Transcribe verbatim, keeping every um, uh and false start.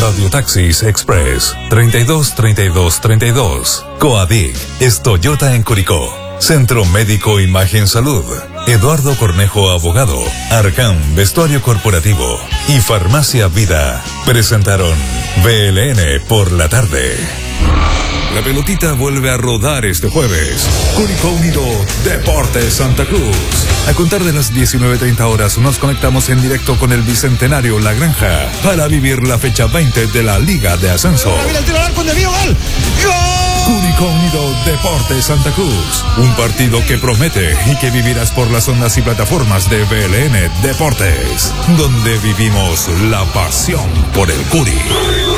Radiotaxis Express treinta y dos treinta y dos treinta y dos. Coadic es Toyota en Curicó. Centro Médico Imagen Salud. Eduardo Cornejo Abogado. Arcam Vestuario Corporativo. Y Farmacia Vida presentaron B L N por la tarde. La pelotita vuelve a rodar este jueves. Curicó Unido, Deportes Santa Cruz. A contar de las diecinueve treinta horas nos conectamos en directo con el Bicentenario La Granja para vivir la fecha veinte de la Liga de Ascenso. Curicó Unido, Deportes Santa Cruz. Un partido que promete y que vivirás por las ondas y plataformas de B L N Deportes, donde vivimos la pasión por el Curi.